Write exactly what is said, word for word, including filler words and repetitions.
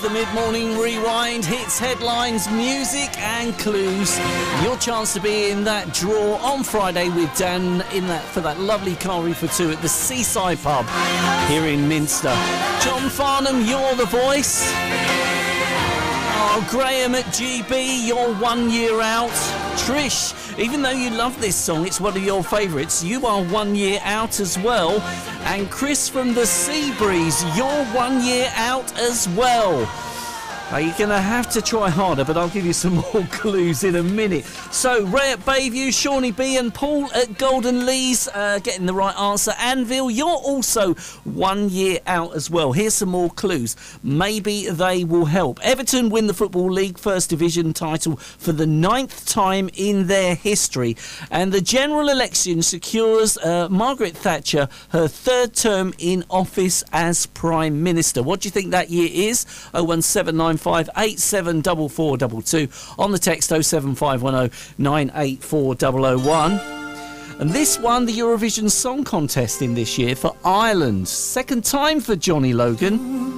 the mid-morning rewind, hits, headlines, music and clues. Your chance to be in that draw on Friday with Dan in that for that lovely curry for two at the Seaside Pub here in Minster. John Farnham, you're the voice. Oh, Graham at G B, you're one year out. Trish, even though you love this song, it's one of your favourites, you are one year out as well. And Chris from the Seabreeze, you're one year out as well. Now, you're going to have to try harder, but I'll give you some more clues in a minute. So, Ray at Bayview, Shawnee B and Paul at Golden Lees uh, getting the right answer. Anvil, you're also one year out as well. Here's some more clues. Maybe they will help. Everton win the Football League First Division title for the ninth time in their history. And the general election secures uh, Margaret Thatcher her third term in office as Prime Minister. What do you think that year is? oh one seven nine five eight seven four four two two on the text oh seven five one oh nine eight four oh oh one. And this won the Eurovision Song Contest in this year for Ireland. Second time for Johnny Logan.